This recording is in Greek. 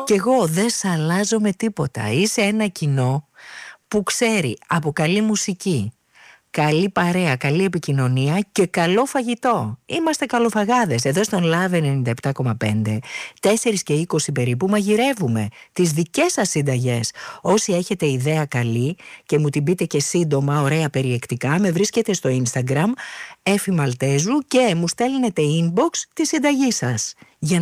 Κι εγώ δεν σ' αλλάζω με τίποτα. Είσαι ένα κοινό που ξέρει από καλή μουσική, καλή παρέα, καλή επικοινωνία και καλό φαγητό. Είμαστε καλοφαγάδες. Εδώ στον Love 97,5, 4 και 20 περίπου, μαγειρεύουμε τις δικές σας συνταγές. Όσοι έχετε ιδέα καλή και μου την πείτε και σύντομα, ωραία περιεκτικά, με βρίσκετε στο Instagram Εφη Μαλτέζου και μου στέλνετε inbox τη συνταγή σας. Για